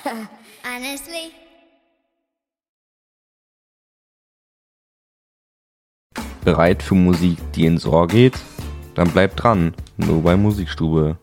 Honestly. Bereit für Musik, die ins Ohr geht? Dann bleibt dran, nur bei Musikstube.